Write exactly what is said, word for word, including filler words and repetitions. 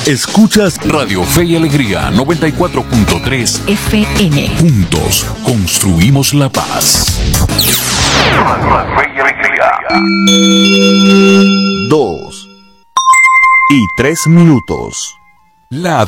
Escuchas Radio Fe y Alegría noventa y cuatro punto tres F M. Juntos construimos la paz. Fe y Alegría. Dos y tres minutos. La